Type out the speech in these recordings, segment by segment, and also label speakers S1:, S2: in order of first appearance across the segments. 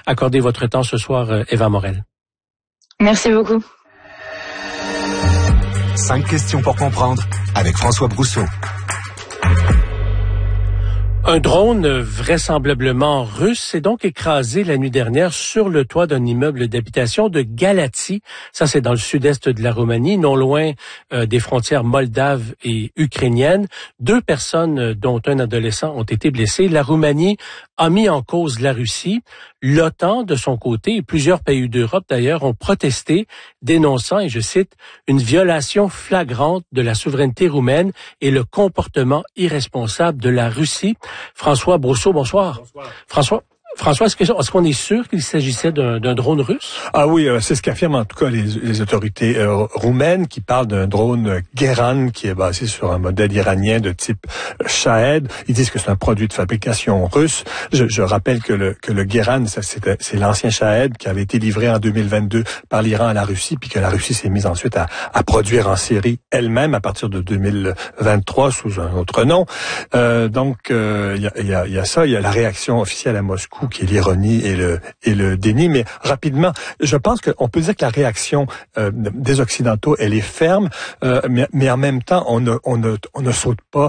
S1: accordé votre temps ce soir, Eva Morel.
S2: Merci beaucoup.
S3: 5 questions pour comprendre avec François Brousseau.
S1: Un drone vraisemblablement russe s'est donc écrasé la nuit dernière sur le toit d'un immeuble d'habitation de Galați. Ça, c'est dans le sud-est de la Roumanie, non loin des frontières moldaves et ukrainiennes. 2 personnes, dont un adolescent, ont été blessées. La Roumanie a mis en cause la Russie. L'OTAN, de son côté, et plusieurs pays d'Europe d'ailleurs, ont protesté, dénonçant, et je cite, une violation flagrante de la souveraineté roumaine et le comportement irresponsable de la Russie. François Brousseau, bonsoir. Bonsoir. François, est-ce qu'on est sûr qu'il s'agissait d'un drone russe?
S4: Ah oui, c'est ce qu'affirment en tout cas les autorités roumaines, qui parlent d'un drone Geran qui est basé sur un modèle iranien de type Shahed. Ils disent que c'est un produit de fabrication russe. Je rappelle que le Geran, c'est l'ancien Shahed qui avait été livré en 2022 par l'Iran à la Russie, puis que la Russie s'est mise ensuite à produire en série elle-même à partir de 2023 sous un autre nom. Donc il y a ça, il y a la réaction officielle à Moscou, qui est l'ironie et le déni. Mais rapidement, je pense qu'on peut dire que la réaction des Occidentaux, elle est ferme, mais en même temps, on ne saute pas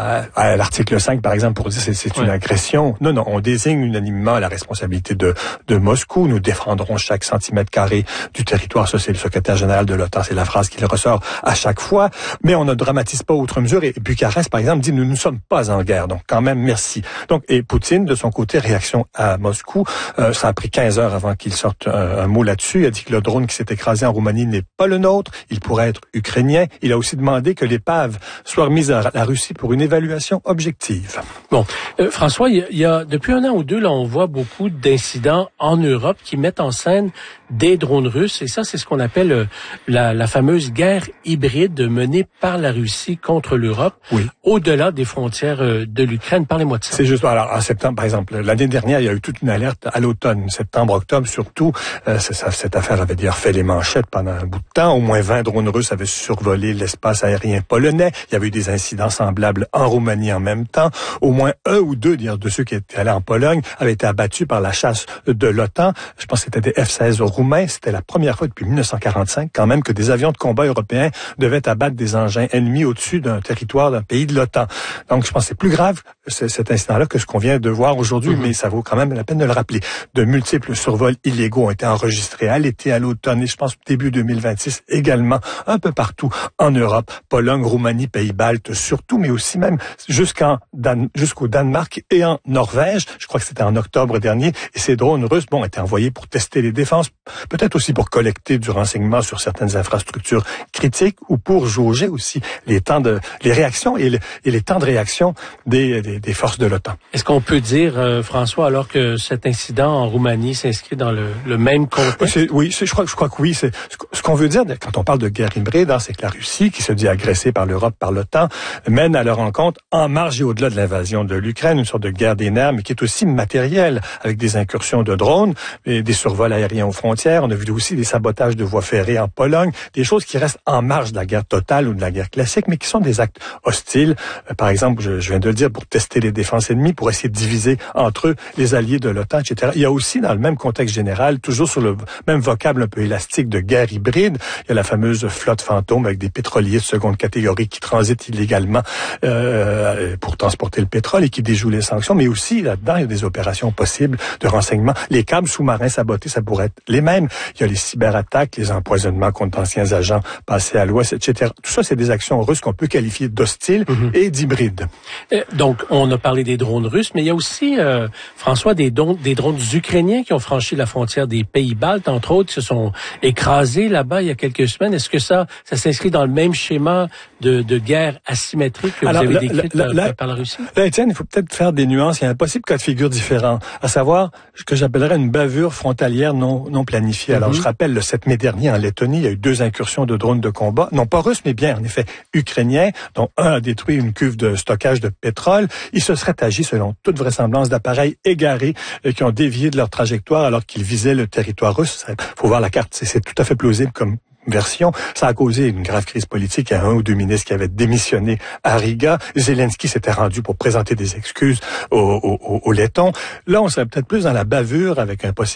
S4: à l'article 5, par exemple, pour dire c'est une agression. Non, on désigne unanimement la responsabilité de Moscou. Nous défendrons chaque centimètre carré du territoire. Ça, c'est le secrétaire général de l'OTAN. C'est la phrase qui le ressort à chaque fois. Mais on ne dramatise pas outre mesure. Et Bucarest, par exemple, dit nous ne sommes pas en guerre. Donc, quand même, merci. Donc, et Poutine, de son côté, réaction à Moscou. Ça a pris 15 heures avant qu'il sorte un mot là-dessus. Il a dit que le drone qui s'est écrasé en Roumanie n'est pas le nôtre. Il pourrait être ukrainien. Il a aussi demandé que l'épave soit remise à la Russie pour une évaluation objective.
S1: Bon, François, il y a depuis 1 an ou 2, là, on voit beaucoup d'incidents en Europe qui mettent en scène des drones russes. Et ça, c'est ce qu'on appelle la fameuse guerre hybride menée par la Russie contre l'Europe, au-delà des frontières de l'Ukraine. Parlez-moi de ça.
S4: C'est juste, alors, en septembre, par exemple, l'année dernière, il y a eu toute une alerte à l'automne, septembre-octobre surtout. Cette affaire avait d'ailleurs fait les manchettes pendant un bout de temps. Au moins 20 drones russes avaient survolé l'espace aérien polonais. Il y avait eu des incidents semblables en Roumanie en même temps. Au moins 1 ou 2 de ceux qui étaient allés en Pologne avaient été abattus par la chasse de l'OTAN. Je pense que c'était des F-16 roumains. C'était la première fois depuis 1945 quand même que des avions de combat européens devaient abattre des engins ennemis au-dessus d'un territoire d'un pays de l'OTAN. Donc je pense que c'est plus grave cet incident-là que ce qu'on vient de voir aujourd'hui, mais ça vaut quand même la peine de le rappeler. De multiples survols illégaux ont été enregistrés à l'été, à l'automne et je pense début 2026 également, un peu partout en Europe, Pologne, Roumanie, Pays-Baltes surtout, mais aussi même jusqu'au Danemark et en Norvège. Je crois que c'était en octobre dernier. Et ces drones russes, étaient envoyés pour tester les défenses, peut-être aussi pour collecter du renseignement sur certaines infrastructures critiques ou pour jauger aussi les réactions et les temps de réaction des forces de l'OTAN.
S1: Est-ce qu'on peut dire, François, alors que cet incident en Roumanie s'inscrit dans le même contexte?
S4: Je crois que oui. C'est ce qu'on veut dire quand on parle de guerre hybride, c'est que la Russie, qui se dit agressée par l'Europe, par l'OTAN, mène à leur rencontre en marge et au-delà de l'invasion de l'Ukraine, une sorte de guerre des nerfs, mais qui est aussi matérielle, avec des incursions de drones, et des survols aériens aux frontières. On a vu aussi des sabotages de voies ferrées en Pologne, des choses qui restent en marge de la guerre totale ou de la guerre classique, mais qui sont des actes hostiles. Par exemple, je viens de le dire, pour tester les défenses ennemies, pour essayer de diviser entre eux les alliés de l'OTAN, etc. Il y a aussi, dans le même contexte général, toujours sur le même vocable un peu élastique de guerre hybride, il y a la fameuse flotte fantôme avec des pétroliers de seconde catégorie qui transitent illégalement pour transporter le pétrole et qui déjouent les sanctions, mais aussi là-dedans, il y a des opérations possibles de renseignement. Les câbles sous-marins sabotés, ça pourrait être les mêmes. Il y a les cyberattaques, les empoisonnements contre d'anciens agents passés à l'Ouest, etc. Tout ça, c'est des actions russes qu'on peut qualifier d'hostiles et d'hybrides.
S1: Donc, on a parlé des drones russes, mais il y a aussi, François, des drones ukrainiens qui ont franchi la frontière des Pays-Baltes, entre autres, se sont écrasés là-bas il y a quelques semaines. Est-ce que ça s'inscrit dans le même schéma de guerre asymétrique que vous avez décrite par la Russie?
S4: Là, Étienne, il faut peut-être faire des nuances. Il y a un possible cas de figure différent, à savoir ce que j'appellerais une bavure frontalière non planifiée. Alors, je rappelle, le 7 mai dernier, en Lettonie, il y a eu 2 incursions de drones de combat, non pas russes, mais bien, en effet, ukrainiens, dont un a détruit une cuve de stockage de pétrole. Il se serait agi, selon toute vraisemblance, d'appareils égarés qui ont dévié de leur trajectoire alors qu'ils visaient le territoire russe. Il faut voir la carte, c'est tout à fait plausible comme version. Ça a causé une grave crise politique. Il y a 1 ou 2 ministres qui avaient démissionné à Riga. Zelensky s'était rendu pour présenter des excuses aux Lettons. Là, on serait peut-être plus dans la bavure avec un possible